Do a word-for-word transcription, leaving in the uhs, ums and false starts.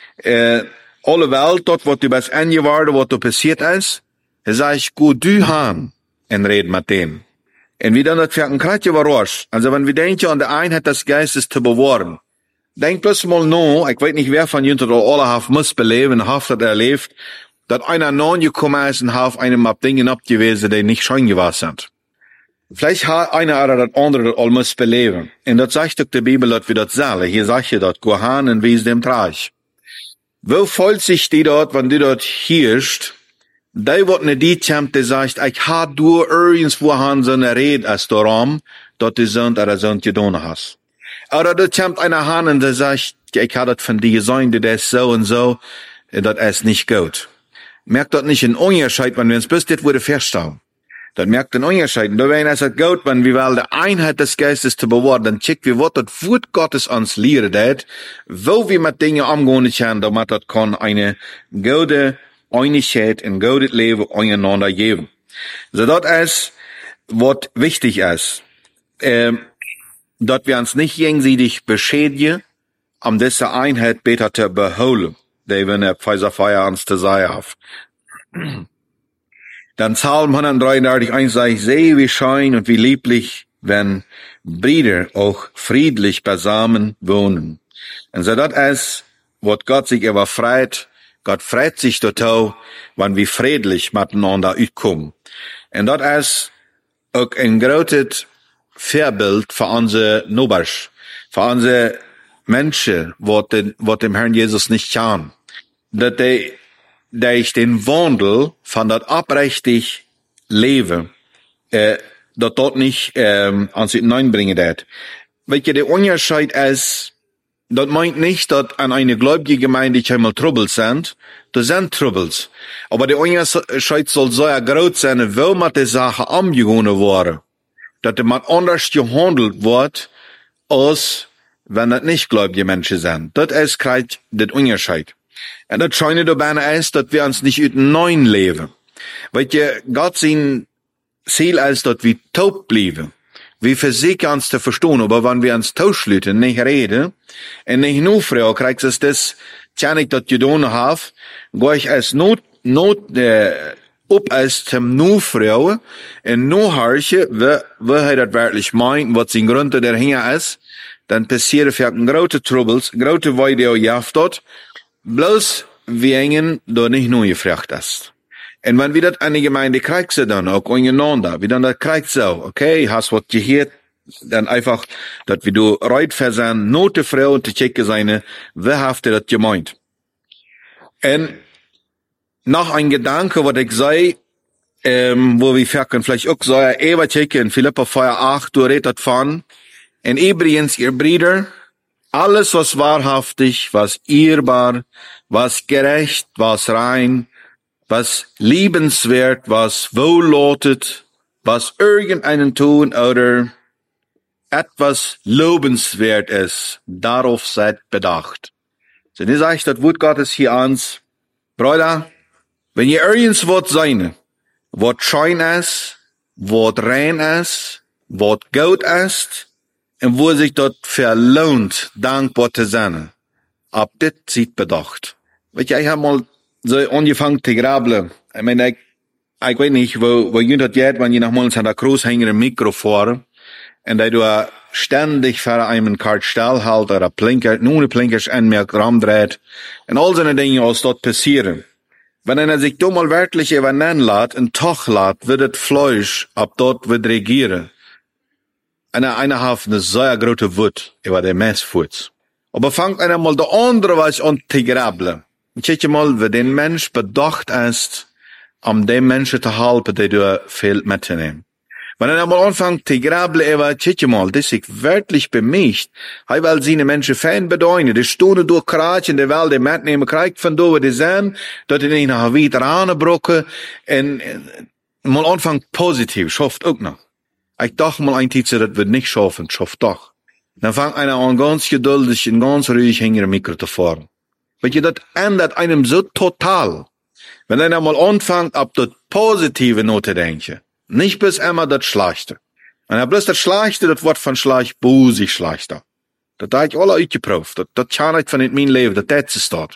äh, alle Welt, dort, wat du bis Ende war, wat du passiert ist, sag ich, gut, du han, en red mit dem. Und wie dann das für ein Kratje war raus. Also wenn wir denken an der Einheit des Geistes zu bewahren, denk bloß mal no, ich weiß nicht, wer von jenen oder alle hat muss beleben, hat das erlebt, dass einer non gekommen ist und hat einem ab Dingen abgewiesen, die nicht schön gewesen sind. Vielleicht hat einer oder das andere das all muss beleben. Und das sagt doch die Bibel, dass wir das sagen. Hier sagt ihr das, Gohan und wie es dem Traich. Wo folgt sich die dort, wenn du dort hirst, die wird nicht die Temp, die sagt, ich ha du irgendwo han so eine Rede als darum, dort die sind oder sind gedonnen hast. Oder du Temp einer han und die sagt, ich ha das von dir gesagt, die ist so und so, das ist nicht gut. Merkt dort nicht einen Unterschied, wenn wir uns bis das wurde feststellen. Das merkt einen Unterschied. Und da wäre es gut, wenn wir wollen, die Einheit des Geistes zu bewahren, dann check wir, was das Wort Gottes uns lehren hat, wo wir mit Dingen umgehen können, damit das kann eine gute Einigkeit, ein gutes Leben einander geben. So, das ist, was wichtig ist, ähm, dass wir uns nicht gegenseitig beschädigen, um diese Einheit besser zu beholen, die wir in der Pfeiserfeier uns zu sagen haben. Dann Psalm hundertdreiundachtzig, eins sagt, ich sehe, wie schön und wie lieblich, wenn Brüder auch friedlich beisammen wohnen. Und so, das ist, was Gott sich aber freut. Gott freut sich total, wenn wir friedlich miteinander auskommen. Und das ist auch ein großes Vorbild für unsere Nobers, für unsere Menschen, was den, was dem Herrn Jesus nicht kann. Dass die, durch den Wandel von das abrechtig Leben, äh, dass dort nicht, ähm, an sich hineinbringen wird. Welche der Unterschied ist, das meint nicht, dass an eine gläubige Gemeinde einmal Troubles sind. Das sind Troubles. Aber der Unterschied soll so groß sein, wo man die Sache umgegangen wurde. Dass man anders gehandelt wird, als wenn das nicht gläubige Menschen sind. Das ist gerade der Unterschied. Und das Scheine dabei ist, dass wir uns nicht über neun leben. Weil ihr Gott sein Ziel ist, dass wir taub bleiben. Wir versuchen uns zu verstehen, aber wenn wir uns tauschlüten, nicht reden, und nicht nur fragen, kriegst du das, kann ich das getan habe, gehe ich als Not, Not, äh, ob als zum nur fragen, und nur horchen, wo, wo er das wirklich meint, was sein Grund dahinter ist, dann passieren für große Troubles, große Weide auf dort, bloß wegen, da nicht nur gefragt ist. Und wenn wir das an die Gemeinde kriegst, dann auch untereinander, wie dann das kriegst so, okay, hast was gehört, dann einfach, dass wir du reit versen, note Frau und zu checken seine, wer haft das gemeint. Und noch ein Gedanke, was ich sei, ähm, wo wir vielleicht vielleicht auch sagen, Eva checken, in Philippa vier acht, du redet von, und übrigens, ihr Brüder, alles, was wahrhaftig, was ehrbar, was gerecht, was rein, was liebenswert, was wohllautet, was irgendeinen tun oder etwas lobenswert ist, darauf seid bedacht. So, das sage ich, das Wort Gottes hier ans, Bruder, wenn ihr irgendwas Wort sein, Wort schein ist, Wort rein ist, Wort gut ist, und wo sich dort verlohnt, dankbar zu sein, ab das sieht bedacht. Weil ich habe mal so angefangen zu grabeln. Ich meine, ich, ich weiß nicht, wo, wo jemand jetzt, wenn ich nach mal an der Kreuz hängen im Mikro fahre, und da du ständig vor einem Kartstall halt, oder Blinker, nur eine Blinker an mir rumdreht, und all so Dinge, was dort passieren. Wenn einer sich da mal wirklich übernennen lässt, und toch lässt, wird das Fleisch ab dort wird regieren. Einer, einer hat eine sehr große Wut über den Messfuß. Aber fangt einer mal der andere was an zu grabeln. Check mal, wie den Mensch bedacht ist, um den Menschen zu helfen, die du viel mitzunehmen. Wenn er mal anfängt zu grabeln, über, check mal, das ist wirklich bemischt. Er will seine Menschen fein bedeuten. Die Stunde durch Kratschen, die will die mitnehmen, kriegt von da, wo die sind, dass die nicht nach wieder anbrocken, und, mal anfangen positiv, schafft auch noch. Ich dachte mal ein Tietze, das wird nicht schaffen, schafft doch. Dann fängt einer an ganz geduldig und ganz ruhig hinter dem Mikro zu fahren. Weil ihr, das ändert einem so total. Wenn einer mal anfängt, ab das positive Note denken. Nicht bis immer das Schlechte. Wenn er bloß das Schlechte, das Wort von Schlecht, busig Schlechter. Das habe ich alle ausgeprüft. Das, das kann ich von in meinem Leben, das ist es dort.